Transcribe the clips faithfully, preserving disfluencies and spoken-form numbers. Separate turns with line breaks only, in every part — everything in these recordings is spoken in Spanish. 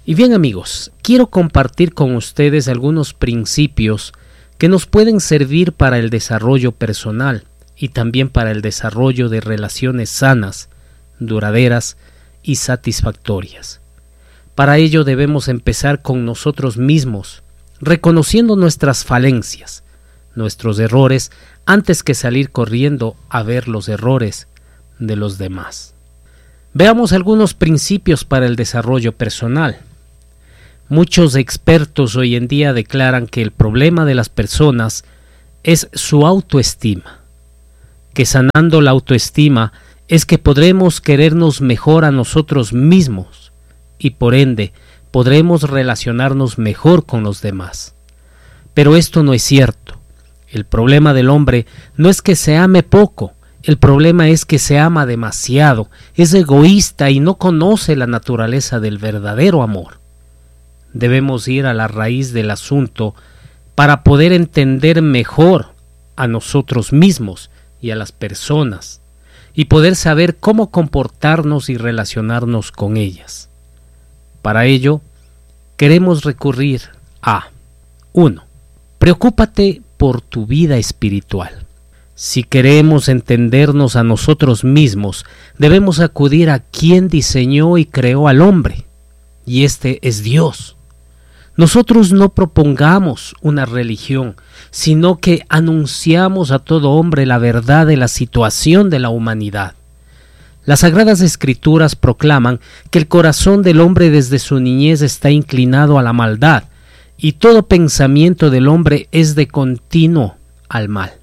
Y bien, amigos, quiero compartir con ustedes algunos principios que nos pueden servir para el desarrollo personal y también para el desarrollo de relaciones sanas, duraderas y satisfactorias. Para ello debemos empezar con nosotros mismos, reconociendo nuestras falencias, nuestros errores, antes que salir corriendo a ver los errores de los demás. Veamos algunos principios para el desarrollo personal. Muchos expertos hoy en día declaran que el problema de las personas es su autoestima, que sanando la autoestima es que podremos querernos mejor a nosotros mismos y por ende podremos relacionarnos mejor con los demás. Pero esto no es cierto. El problema del hombre no es que se ame poco, el problema es que se ama demasiado, es egoísta y no conoce la naturaleza del verdadero amor. Debemos ir a la raíz del asunto para poder entender mejor a nosotros mismos y a las personas y poder saber cómo comportarnos y relacionarnos con ellas. Para ello, queremos recurrir a uno. Preocúpate por tu vida espiritual. Si queremos entendernos a nosotros mismos, debemos acudir a quien diseñó y creó al hombre, y este es Dios. Nosotros no propongamos una religión, sino que anunciamos a todo hombre la verdad de la situación de la humanidad. Las Sagradas Escrituras proclaman que el corazón del hombre desde su niñez está inclinado a la maldad, y todo pensamiento del hombre es de continuo al mal.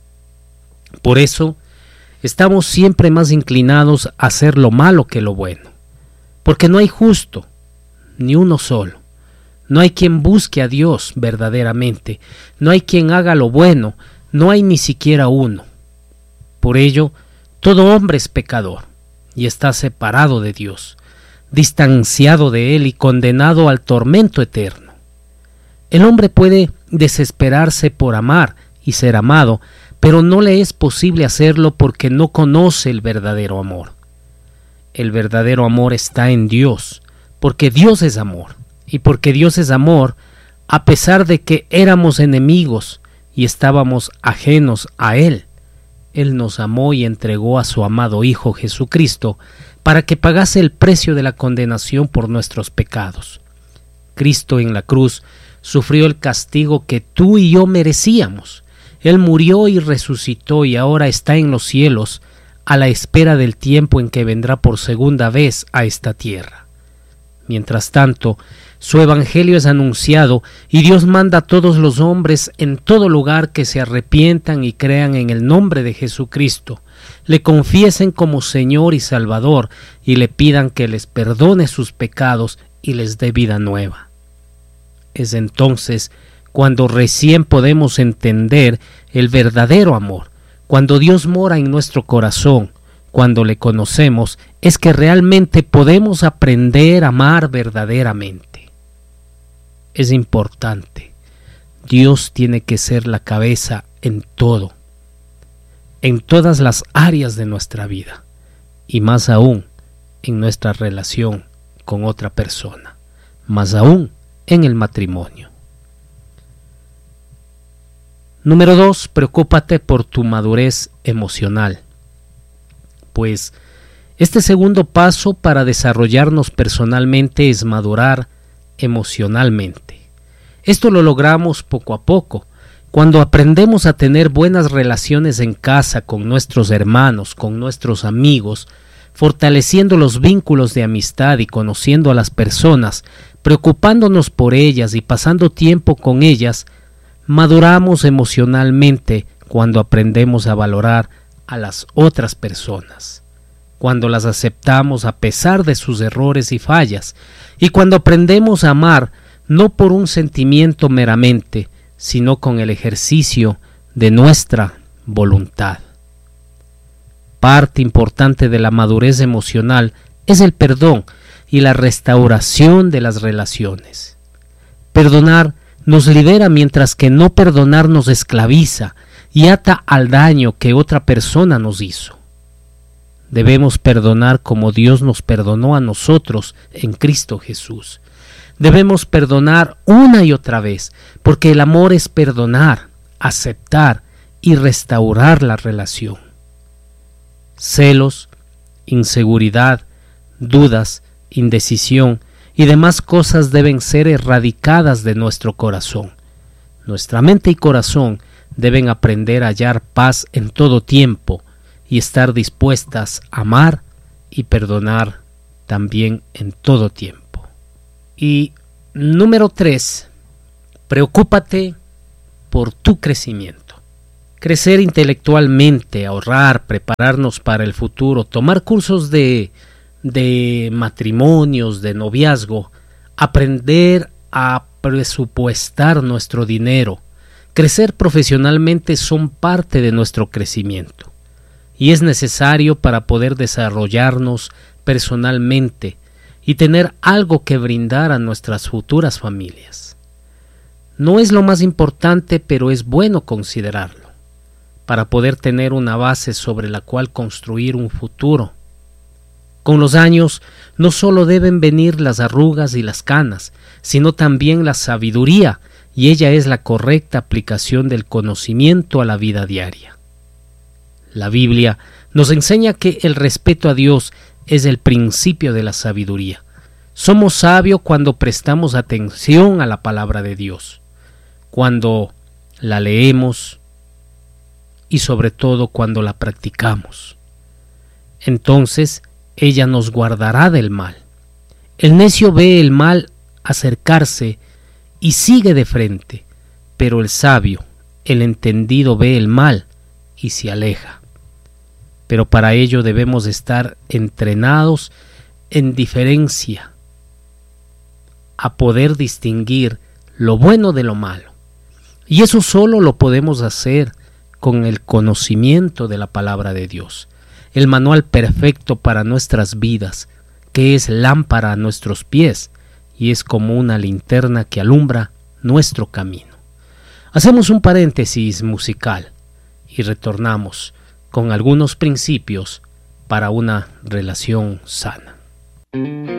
Por eso, estamos siempre más inclinados a hacer lo malo que lo bueno, porque no hay justo, ni uno solo. No hay quien busque a Dios verdaderamente, no hay quien haga lo bueno, no hay ni siquiera uno. Por ello, todo hombre es pecador y está separado de Dios, distanciado de Él y condenado al tormento eterno. El hombre puede desesperarse por amar y ser amado, pero no le es posible hacerlo porque no conoce el verdadero amor. El verdadero amor está en Dios, porque Dios es amor. Y porque Dios es amor, a pesar de que éramos enemigos y estábamos ajenos a Él, Él nos amó y entregó a su amado Hijo Jesucristo para que pagase el precio de la condenación por nuestros pecados. Cristo en la cruz sufrió el castigo que tú y yo merecíamos. Él murió y resucitó y ahora está en los cielos a la espera del tiempo en que vendrá por segunda vez a esta tierra. Mientras tanto, su evangelio es anunciado y Dios manda a todos los hombres en todo lugar que se arrepientan y crean en el nombre de Jesucristo, le confiesen como Señor y Salvador y le pidan que les perdone sus pecados y les dé vida nueva. Es entonces cuando recién podemos entender el verdadero amor, cuando Dios mora en nuestro corazón. Cuando le conocemos, es que realmente podemos aprender a amar verdaderamente. Es importante. Dios tiene que ser la cabeza en todo, en todas las áreas de nuestra vida, y más aún en nuestra relación con otra persona, más aún en el matrimonio. Número dos, preocúpate por tu madurez emocional. Pues este segundo paso para desarrollarnos personalmente es madurar emocionalmente. Esto lo logramos poco a poco, cuando aprendemos a tener buenas relaciones en casa con nuestros hermanos, con nuestros amigos, fortaleciendo los vínculos de amistad y conociendo a las personas, preocupándonos por ellas y pasando tiempo con ellas, maduramos emocionalmente cuando aprendemos a valorar a las otras personas, cuando las aceptamos a pesar de sus errores y fallas, y cuando aprendemos a amar no por un sentimiento meramente, sino con el ejercicio de nuestra voluntad. Parte importante de la madurez emocional es el perdón y la restauración de las relaciones. Perdonar nos libera, mientras que no perdonar nos esclaviza y ata al daño que otra persona nos hizo. Debemos perdonar como Dios nos perdonó a nosotros en Cristo Jesús. Debemos perdonar una y otra vez, porque el amor es perdonar, aceptar y restaurar la relación. Celos, inseguridad, dudas, indecisión y demás cosas deben ser erradicadas de nuestro corazón. Nuestra mente y corazón deben aprender a hallar paz en todo tiempo y estar dispuestas a amar y perdonar también en todo tiempo. Y número tres, preocúpate por tu crecimiento. Crecer intelectualmente, ahorrar, prepararnos para el futuro, tomar cursos de, de matrimonios, de noviazgo, aprender a presupuestar nuestro dinero, crecer profesionalmente son parte de nuestro crecimiento y es necesario para poder desarrollarnos personalmente y tener algo que brindar a nuestras futuras familias. No es lo más importante, pero es bueno considerarlo, para poder tener una base sobre la cual construir un futuro. Con los años, no solo deben venir las arrugas y las canas, sino también la sabiduría, y ella es la correcta aplicación del conocimiento a la vida diaria. La Biblia nos enseña que el respeto a Dios es el principio de la sabiduría. Somos sabios cuando prestamos atención a la palabra de Dios, cuando la leemos y sobre todo cuando la practicamos. Entonces ella nos guardará del mal. El necio ve el mal acercarse y sigue de frente, pero el sabio, el entendido, ve el mal y se aleja. Pero para ello debemos estar entrenados en diferencia, a poder distinguir lo bueno de lo malo. Y eso solo lo podemos hacer con el conocimiento de la palabra de Dios, el manual perfecto para nuestras vidas, que es lámpara a nuestros pies y es como una linterna que alumbra nuestro camino. Hacemos un paréntesis musical y retornamos con algunos principios para una relación sana.